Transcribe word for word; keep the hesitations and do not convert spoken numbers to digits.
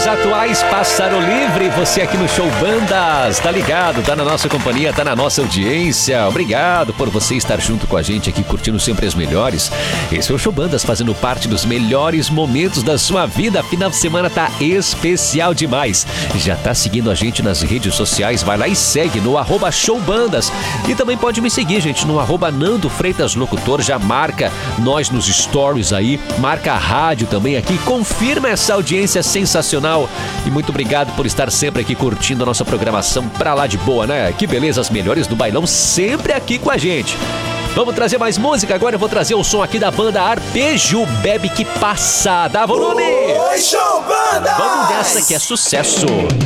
atuais, Pássaro Livre, você aqui no Show Bandas, tá ligado, tá na nossa companhia, tá na nossa audiência. Obrigado por você estar junto com a gente aqui, curtindo sempre as melhores. Esse é o Show Bandas, fazendo parte dos melhores momentos da sua vida. Final de semana tá especial demais. Já tá seguindo a gente nas redes sociais? Vai lá e segue no arroba showbandas. E também pode me seguir, gente, no arroba Nando Freitas Locutor. Já marca nós nos stories aí, marca a rádio também aqui, confirma essa audiência sensacional. E muito obrigado por estar sempre aqui curtindo a nossa programação pra lá de boa, né? Que beleza, as melhores do bailão sempre aqui com a gente. Vamos trazer mais música? Agora eu vou trazer o som aqui da banda Arpejo, Bebe Que Passa. Dá volume! Oi, Show Bandas! Vamos nessa que é sucesso!